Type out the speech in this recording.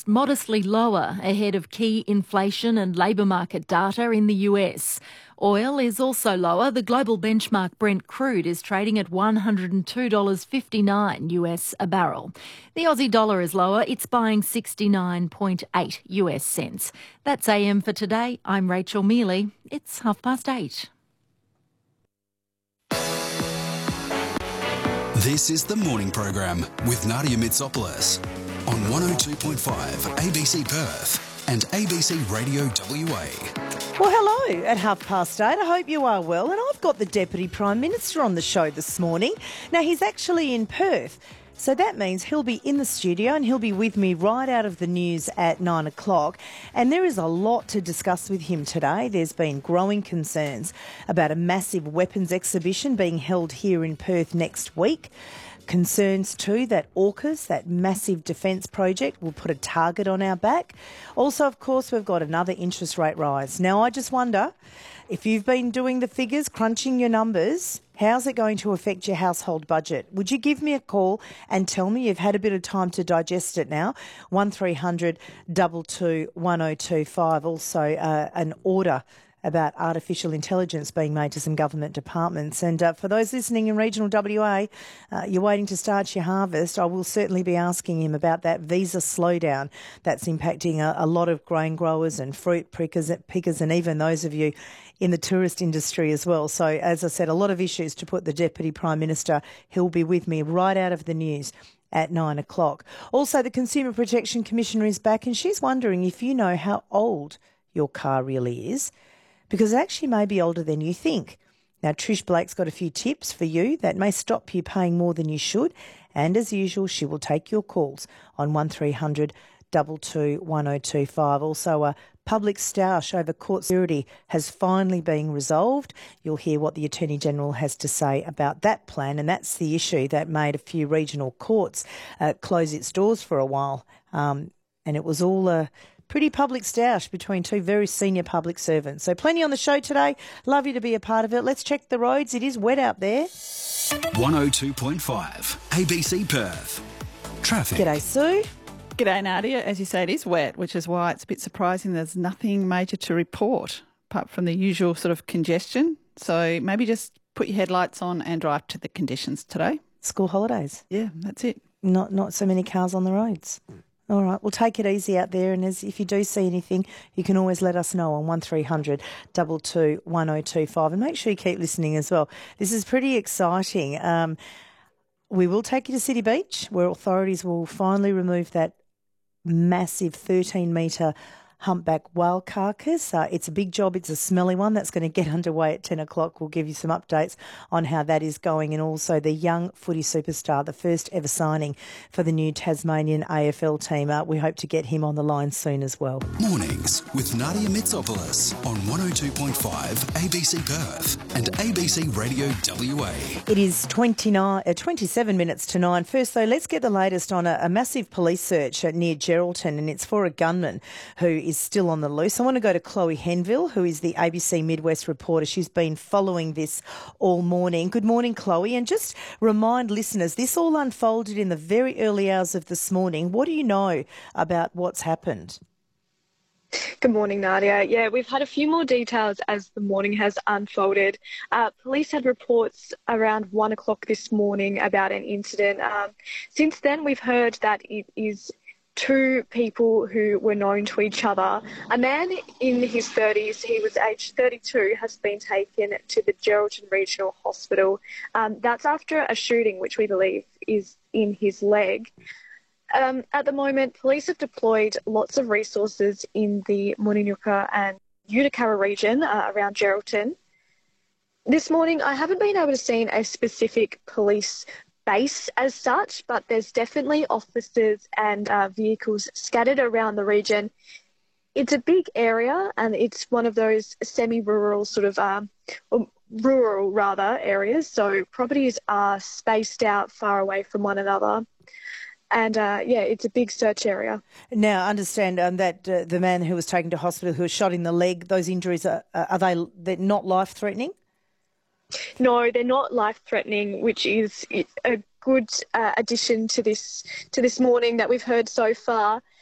just modestly lower ahead of key inflation and labour market data in the US. Oil is also lower. The global benchmark Brent crude is trading at $102.59 US a barrel. The Aussie dollar is lower. It's buying 69.8 US cents. That's AM for today. I'm Rachel Mealy. It's 8:30. This is the morning program with Nadia Mitsopoulos on 102.5 ABC Perth and ABC Radio WA. Well, hello at 8:30. I hope you are well. And I've got the Deputy Prime Minister on the show this morning. Now, he's actually in Perth. So that means he'll be in the studio and he'll be with me right out of the news at 9 o'clock. And there is a lot to discuss with him today. There's been growing concerns about a massive weapons exhibition being held here in Perth next week. Concerns too that AUKUS, that massive defence project, will put a target on our back. Also, of course, we've got another interest rate rise. Now, I just wonder, if you've been doing the figures, crunching your numbers, how's it going to affect your household budget? Would you give me a call and tell me you've had a bit of time to digest it now? 1300 22 1025. Also, an order about artificial intelligence being made to some government departments. And for those listening in regional WA, you're waiting to start your harvest, I will certainly be asking him about that visa slowdown that's impacting a lot of grain growers and fruit pickers and even those of you in the tourist industry as well. So, as I said, a lot of issues to put the Deputy Prime Minister. He'll be with me right out of the news at 9 o'clock. Also, the Consumer Protection Commissioner is back and she's wondering if you know how old your car really is, because it actually may be older than you think. Now, Trish Blake's got a few tips for you that may stop you paying more than you should. And as usual, she will take your calls on 1300 22 1025. Also, a public stoush over court security has finally been resolved. You'll hear what the Attorney-General has to say about that plan, and that's the issue that made a few regional courts close its doors for a while. And it was all a pretty public stoush between two very senior public servants. So plenty on the show today. Love you to be a part of it. Let's check the roads. It is wet out there. 102.5 ABC Perth. Traffic. G'day, Sue. G'day, Nadia. As you say, it is wet, which is why it's a bit surprising there's nothing major to report apart from the usual sort of congestion. So maybe just put your headlights on and drive to the conditions today. School holidays. Yeah, that's it. Not so many cars on the roads. All right, well, take it easy out there, and if you do see anything, you can always let us know on 1300 22 1025, and make sure you keep listening as well. This is pretty exciting. We will take you to City Beach, where authorities will finally remove that massive 13-metre humpback whale carcass. It's a big job. It's a smelly one. That's going to get underway at 10 o'clock. We'll give you some updates on how that is going, and also the young footy superstar, the first ever signing for the new Tasmanian AFL team. We hope to get him on the line soon as well. Mornings with Nadia Mitsopoulos on 102.5 ABC Perth and ABC Radio WA. It is 27 minutes to 9. First, though, let's get the latest on a massive police search near Geraldton, and it's for a gunman who is still on the loose. I want to go to Chloe Henville, who is the ABC Midwest reporter. She's been following this all morning. Good morning, Chloe. And just remind listeners, this all unfolded in the very early hours of this morning. What do you know about what's happened? Good morning, Nadia. Yeah, we've had a few more details as the morning has unfolded. Police had reports around 1 o'clock this morning about an incident. Since then, we've heard that it is two people who were known to each other. A man in his 30s, he was aged 32, has been taken to the Geraldton Regional Hospital. That's after a shooting, which we believe is in his leg. At the moment, police have deployed lots of resources in the Moninuka and Utakara region around Geraldton. This morning, I haven't been able to see a specific police base as such, but there's definitely officers and vehicles scattered around the region. It's a big area, and it's one of those semi-rural sort of rural rather areas, so properties are spaced out far away from one another. And, it's a big search area. Now, I understand that the man who was taken to hospital, who was shot in the leg, those injuries, they're not life-threatening? No, they're not life-threatening, which is a good addition to this morning that we've heard so far.